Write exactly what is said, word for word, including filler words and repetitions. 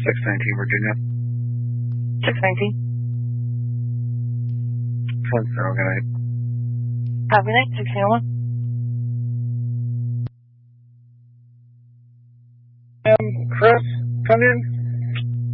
six nineteen, Virginia. six nineteen. ten zero, good night. Copy that, sixteen oh one. Um, Chris, come in.